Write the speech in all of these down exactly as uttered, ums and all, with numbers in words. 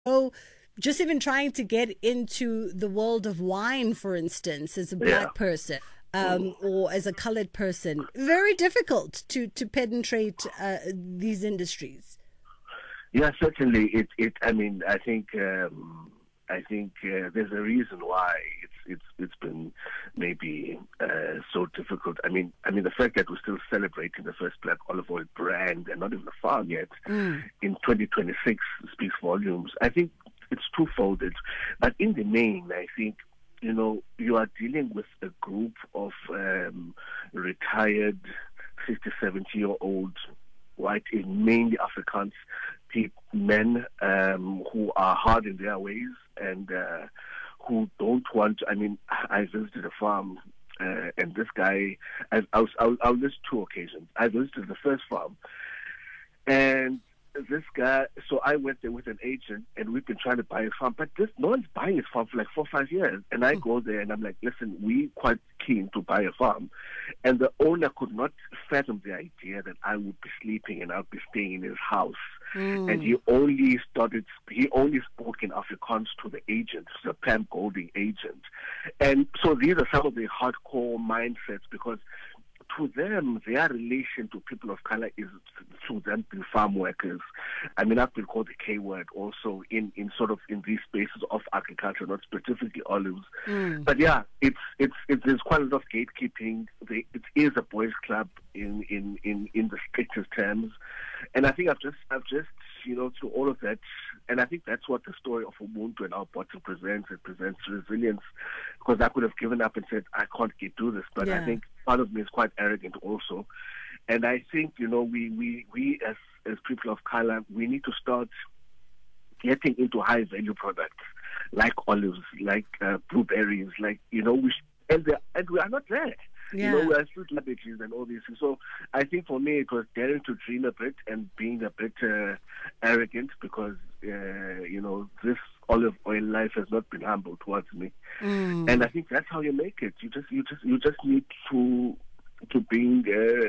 So just even trying to get into the world of wine, for instance, as a black Yeah. person um, or as a colored person, very difficult to, to penetrate uh, these industries. Yeah, certainly. It, it. I mean, I think, um, I think uh, there's a reason why it's, it's, it's been maybe uh, so difficult. I mean, I mean, the fact that we're still celebrating the first black olive oil brand and not even the farm yet Mm. in twenty twenty-six speaks volumes. I think it's twofolded, but in the main, I think, you know, you are dealing with a group of um, retired sixty, seventy year old white, mainly Afrikaans people, men um, who are hard in their ways and uh, who don't want. I mean, I visited a farm, uh, and this guy, I, I was, I'll, I'll list two occasions. I visited the first farm, and this guy, so I went there with an agent, and we've been trying to buy a farm, but this, no one's buying his farm for like four or five years. And I go there, and I'm like, listen, we quite keen to buy a farm. And the owner could not fathom the idea that I would be sleeping and I'd be staying in his house. Mm. And he only started, he only spoke in Afrikaans to the agent, the Pam Golding agent. And so these are some of the hardcore mindsets, because to them, their relation to people of color is through them being farm workers. I mean, I've been called the K word also in, in sort of in these spaces of agriculture, not specifically olives. Mm. But yeah, it's it's, it's there's quite a lot of gatekeeping. They, it is a boys' club in, in, in, in the strictest terms, and I think I've just I've just you know through all of that, and I think that's what the story of Ubuntu and our bottom presents. It presents resilience, because I could have given up and said I can't get do this, but Yeah. I think part of me is quite arrogant also, and I think you know we we we as as people of color, we need to start getting into high value products like olives, like uh, blueberries, like you know we sh- and they, and we are not there. Yeah. You know, we are still celebrities and all these things. So I think for me it was daring to dream a bit and being a bit uh, arrogant, because uh, you know this olive oil life has not been humble towards me. Mm. And I think that's how you make it. You just you just you just need to to being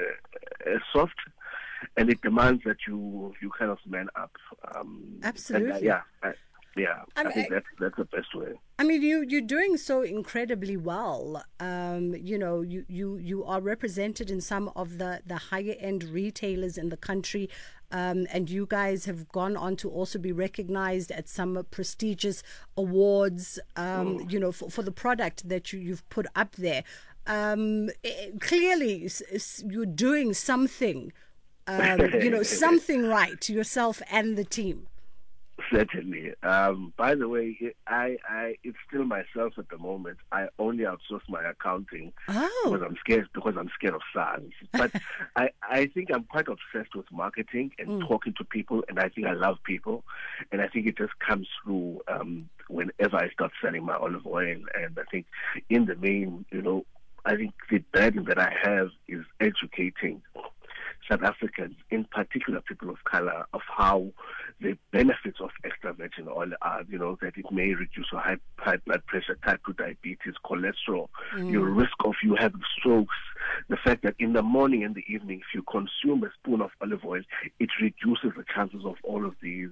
uh, uh, soft, and it demands that you you kind of man up. Um, Absolutely. And, uh, yeah. I, yeah, I I, mean, think I- that's that's the best way. I mean, you you're doing so incredibly well. Um, you know, you, you you are represented in some of the, the higher end retailers in the country, um, and you guys have gone on to also be recognized at some prestigious awards. Um, Mm. You know, for, for the product that you you've put up there. Um, eh, clearly, s- s- you're doing something. Um, you know, something right, yourself and the team. Certainly. Um, by the way, it, I, I, it's still myself at the moment. I only outsource my accounting because Oh, I'm scared because I'm scared of SARS. But I, I think I'm quite obsessed with marketing and Mm. talking to people, and I think I love people, and I think it just comes through um, whenever I start selling my olive oil. And I think, in the main, you know, I think the burden that I have is educating South Africans, in particular people of color, of how the benefits of extra virgin oil are, you know, that it may reduce your high, high blood pressure, type two diabetes, cholesterol, your risk of you having strokes, the fact that in the morning and the evening, if you consume a spoon of olive oil, it reduces the chances of all of these.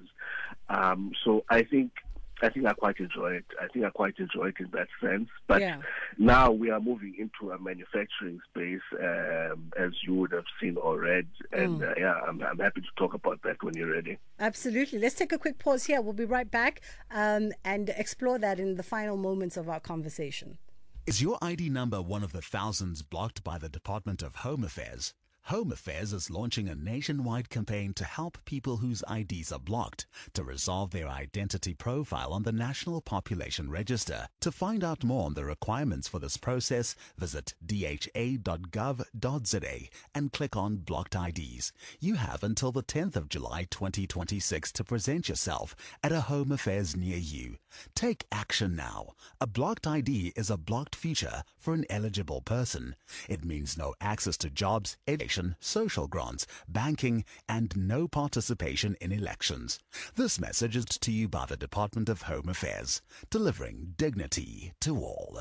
Um, so I think I think I quite enjoy it. I think I quite enjoy it in that sense. But Yeah. now we are moving into a manufacturing space, um, as you would have seen already. And uh, yeah, I'm, I'm happy to talk about that when you're ready. Absolutely. Let's take a quick pause here. We'll be right back um, and explore that in the final moments of our conversation. Is your I D number one of the thousands blocked by the Department of Home Affairs? Home Affairs is launching a nationwide campaign to help people whose I Ds are blocked to resolve their identity profile on the National Population Register. To find out more on the requirements for this process, visit d h a dot gov dot z a and click on Blocked I Ds. You have until the tenth of July twenty twenty-six to present yourself at a Home Affairs near you. Take action now. A blocked I D is a blocked feature for an eligible person. It means no access to jobs, education, social grants, banking, and no participation in elections. This message is to you by the Department of Home Affairs, delivering dignity to all.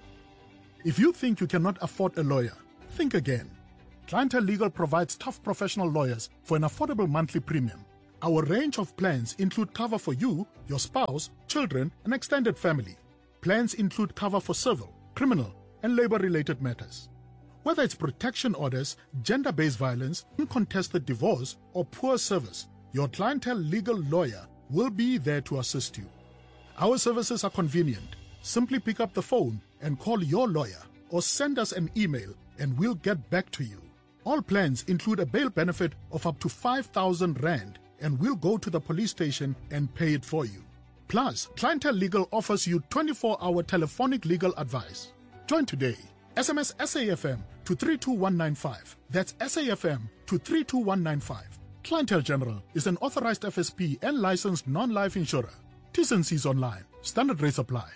If you think you cannot afford a lawyer, think again. Clientele Legal provides tough professional lawyers for an affordable monthly premium. Our range of plans include cover for you, your spouse, children, and extended family. Plans include cover for civil, criminal, and labor-related matters. Whether it's protection orders, gender-based violence, uncontested divorce, or poor service, your clientele legal lawyer will be there to assist you. Our services are convenient. Simply pick up the phone and call your lawyer or send us an email and we'll get back to you. All plans include a bail benefit of up to five thousand rand and we'll go to the police station and pay it for you. Plus, Clientele Legal offers you twenty-four hour telephonic legal advice. Join today. S M S S A F M to three two one nine five. That's S A F M to three two one nine five. Clientele General is an authorized F S P and licensed non-life insurer. T's and C's online. Standard rates apply.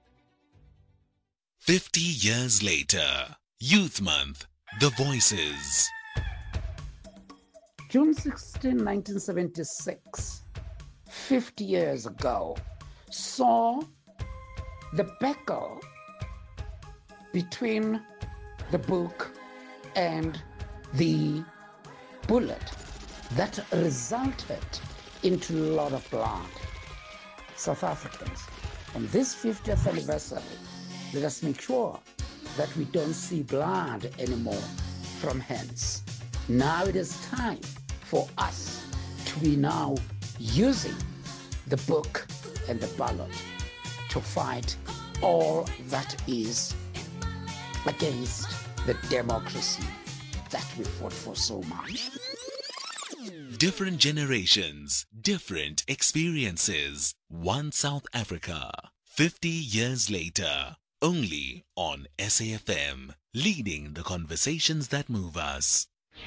Fifty years later, Youth Month, The Voices. June sixteenth, nineteen seventy-six, fifty years ago, saw the battle between the book and the bullet that resulted into a lot of blood. South Africans, on this fiftieth anniversary, let us make sure that we don't see blood anymore from hands. Now it is time for us to be now using the book and the ballot to fight all that is against the democracy that we fought for so much. Different generations, different experiences. One South Africa. Fifty years later. Only on S A F M, leading the conversations that move us.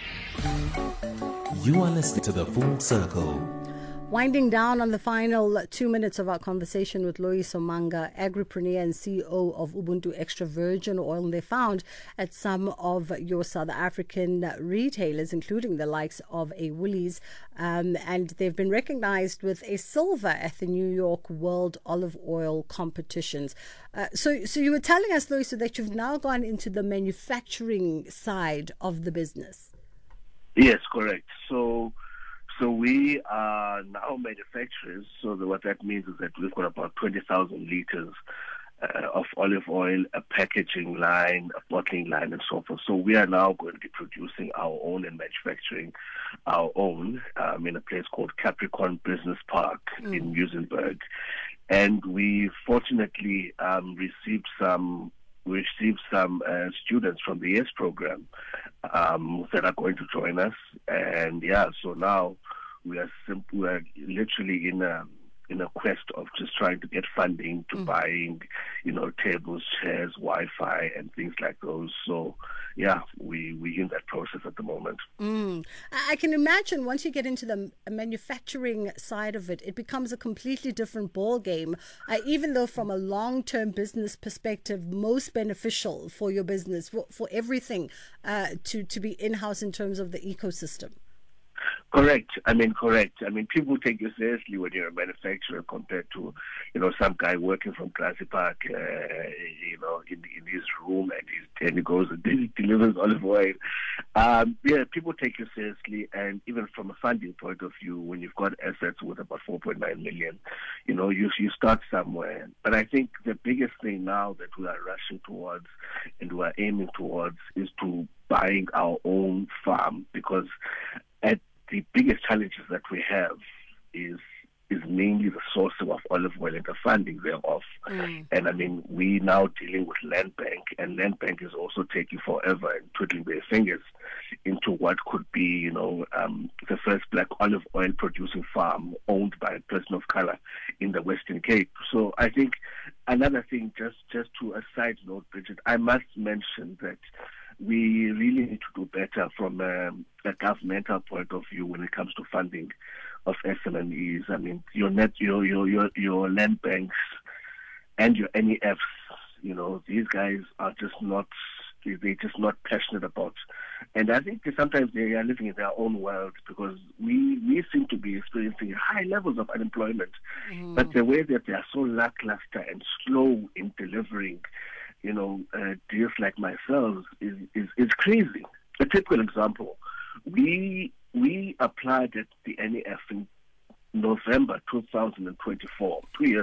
You are listening to The Full Circle. Winding down on the final two minutes of our conversation with Loyiso Manga, agripreneur and C E O of Ubuntu Extra Virgin Oil. And they're found at some of your South African retailers, including the likes of a Woolies. Um, and they've been recognized with a silver at the New York World Olive Oil Competitions. Uh, so, so you were telling us, Loyiso, that you've now gone into the manufacturing side of the business. Yes, correct. So... So we are now manufacturers. So the, what that means is that we've got about twenty thousand liters uh, of olive oil, a packaging line, a bottling line, and so forth. So we are now going to be producing our own and manufacturing our own um, in a place called Capricorn Business Park mm. in Muizenberg. And we fortunately um, received some We received some uh, students from the YES program um, that are going to join us, and yeah, so now we are simp- we are literally in a in a quest of just trying to get funding to mm. buying, you know, tables, chairs, Wi-Fi, and things like those. So yeah, we we in that process at the moment. Mm. I can imagine once you get into the manufacturing side of it, it becomes a completely different ball game. Uh, even though from a long-term business perspective, most beneficial for your business, for, for everything uh, to to be in-house in terms of the ecosystem. Correct. I mean, correct. I mean, people take you seriously when you're a manufacturer compared to, you know, some guy working from Grassy Park, uh, you know, in, in his room and, he's, and he goes and he delivers olive oil. Um, yeah, people take you seriously. And even from a funding point of view, when you've got assets worth about four point nine million, you know, you, you start somewhere. But I think the biggest thing now that we are rushing towards and we are aiming towards is to buying our own farm, because at the biggest challenges that we have is is mainly the sourcing of olive oil and the funding thereof. Mm. And I mean, we now dealing with Land Bank, and Land Bank is also taking forever and twiddling their fingers into what could be, you know, um, the first black olive oil producing farm owned by a person of color in the Western Cape. So I think another thing, just, just to a side note, Bridget, I must mention that we really need to do better from um, a governmental point of view when it comes to funding of S M Es. I mean, your net, your your your, your land banks and your N E Fs. You know, these guys are just not. They're just not passionate about. And I think that sometimes they are living in their own world, because we, we seem to be experiencing high levels of unemployment. Mm. But the way that they are so lackluster and slow in delivering, you know, uh, deals like myself is, is, is crazy. A typical example, we we applied at the N E F in November two thousand twenty-four, two years